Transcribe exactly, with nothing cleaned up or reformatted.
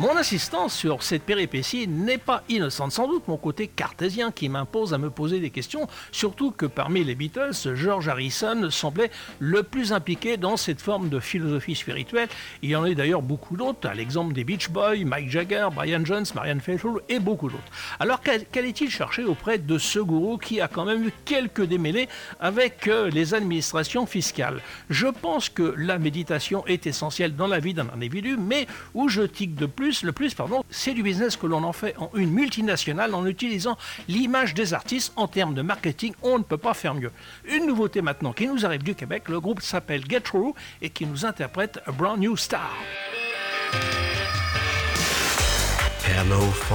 Mon insistance sur cette péripétie n'est pas innocente, sans doute mon côté cartésien qui m'impose à me poser des questions, surtout que parmi les Beatles, George Harrison semblait le plus impliqué dans cette forme de philosophie spirituelle. Il y en a d'ailleurs beaucoup d'autres, à l'exemple des Beach Boys, Mick Jagger, Brian Jones, Marianne Faithfull et beaucoup d'autres. Alors qu'allait-il chercher auprès de ce gourou qui a quand même eu quelques démêlés avec les administrations fiscales? Je pense que la méditation est essentielle dans la vie d'un individu, mais où je tique de plus, le plus, pardon, c'est du business que l'on en fait en une multinationale en utilisant l'image des artistes en termes de marketing. On ne peut pas faire mieux. Une nouveauté maintenant qui nous arrive du Québec, le groupe s'appelle Get Through et qui nous interprète A Brand New Star. Hello.